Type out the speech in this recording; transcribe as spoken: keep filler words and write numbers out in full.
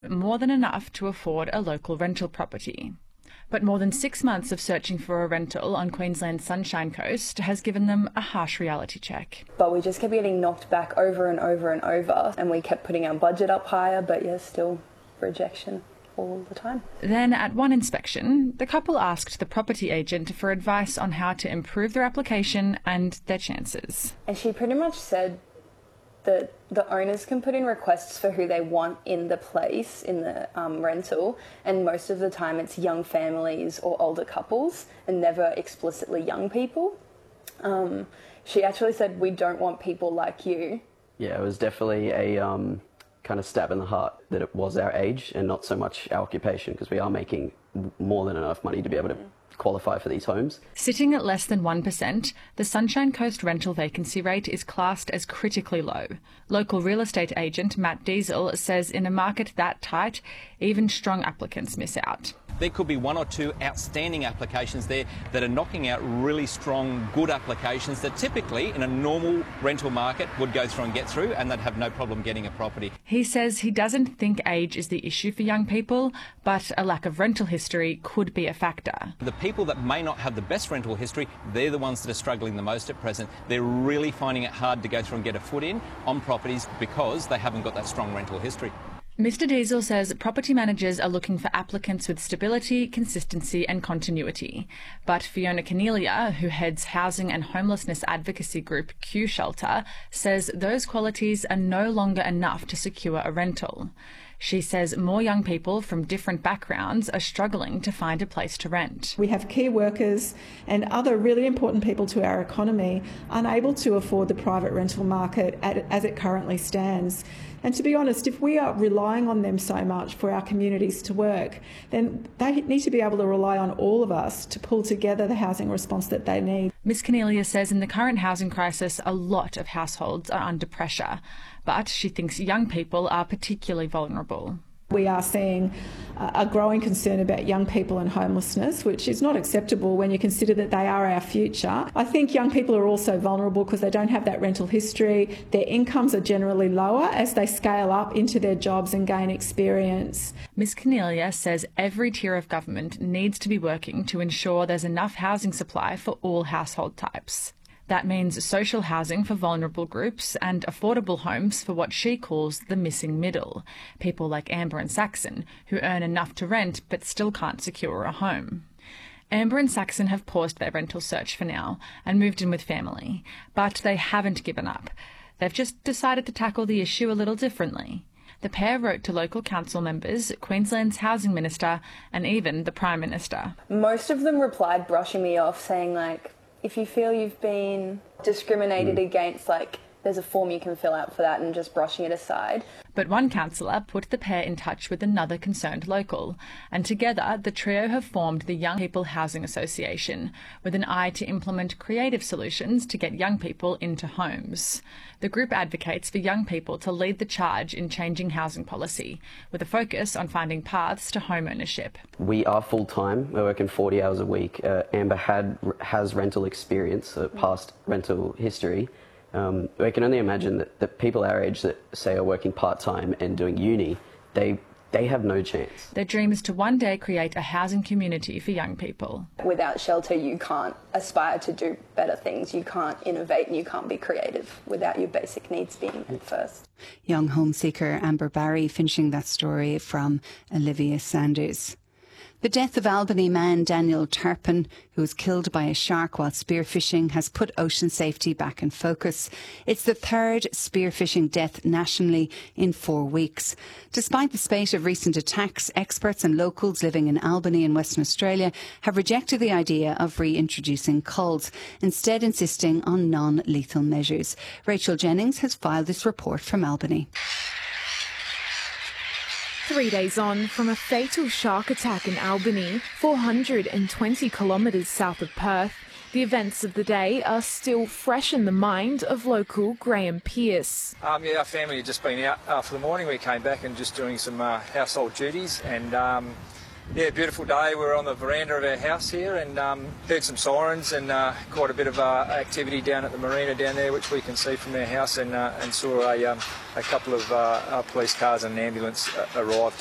more than enough to afford a local rental property. But more than six months of searching for a rental on Queensland's Sunshine Coast has given them a harsh reality check. But we just kept getting knocked back over and over and over, and we kept putting our budget up higher, but yeah, still rejection all the time. Then at one inspection, the couple asked the property agent for advice on how to improve their application and their chances. And she pretty much said that the owners can put in requests for who they want in the place, in the um, rental, and most of the time it's young families or older couples and never explicitly young people. Um, she actually said, we don't want people like you. Yeah, it was definitely a um, kind of stab in the heart that it was our age and not so much our occupation, because we are making more than enough money to be able to qualify for these homes. Sitting at less than one percent, the Sunshine Coast rental vacancy rate is classed as critically low. Local real estate agent Matt Diesel says in a market that tight, even strong applicants miss out. There could be one or two outstanding applications there that are knocking out really strong, good applications that typically in a normal rental market would go through and get through, and they'd have no problem getting a property. He says he doesn't think age is the issue for young people, but a lack of rental history could be a factor. The people that may not have the best rental history, they're the ones that are struggling the most at present. They're really finding it hard to go through and get a foot in on properties because they haven't got that strong rental history. Mister Diesel says property managers are looking for applicants with stability, consistency and continuity. But Fiona Cornelia, who heads housing and homelessness advocacy group Q Shelter, says those qualities are no longer enough to secure a rental. She says more young people from different backgrounds are struggling to find a place to rent. We have key workers and other really important people to our economy unable to afford the private rental market as it currently stands. And to be honest, if we are relying on them so much for our communities to work, then they need to be able to rely on all of us to pull together the housing response that they need. Miz Cornelia says in the current housing crisis, a lot of households are under pressure, but she thinks young people are particularly vulnerable. We are seeing a growing concern about young people and homelessness, which is not acceptable when you consider that they are our future. I think young people are also vulnerable because they don't have that rental history. Their incomes are generally lower as they scale up into their jobs and gain experience. Miz Cornelia says every tier of government needs to be working to ensure there's enough housing supply for all household types. That means social housing for vulnerable groups and affordable homes for what she calls the missing middle, people like Amber and Saxon, who earn enough to rent but still can't secure a home. Amber and Saxon have paused their rental search for now and moved in with family, but they haven't given up. They've just decided to tackle the issue a little differently. The pair wrote to local council members, Queensland's housing minister, and even the Prime Minister. Most of them replied brushing me off, saying like, if you feel you've been discriminated mm. against, like, there's a form you can fill out for that, and just brushing it aside. But one councillor put the pair in touch with another concerned local, and together the trio have formed the Young People Housing Association, with an eye to implement creative solutions to get young people into homes. The group advocates for young people to lead the charge in changing housing policy, with a focus on finding paths to home ownership. We are full-time. We're working forty hours a week. Uh, Amber had has rental experience, uh, past rental history. Um, we can only imagine that, that people our age that, say, are working part-time and doing uni, they they have no chance. Their dream is to one day create a housing community for young people. Without shelter, you can't aspire to do better things. You can't innovate and you can't be creative without your basic needs being met first. Young home seeker Amber Barry finishing that story from Olivia Sanders. The death of Albany man Daniel Turpin, who was killed by a shark while spearfishing, has put ocean safety back in focus. It's the third spearfishing death nationally in four weeks. Despite the spate of recent attacks, experts and locals living in Albany and Western Australia have rejected the idea of reintroducing culls, instead insisting on non-lethal measures. Rachel Jennings has filed this report from Albany. Three days on from a fatal shark attack in Albany, four hundred twenty kilometres south of Perth, the events of the day are still fresh in the mind of local Graham Pearce. Um, yeah, our family had just been out uh, for the morning. We came back and just doing some uh, household duties, and um, yeah, beautiful day. We were on the veranda of our house here and um, heard some sirens and uh, quite a bit of uh, activity down at the marina down there, which we can see from our house, and, uh, and saw a, um, a couple of uh, uh, police cars and an ambulance uh, arrive.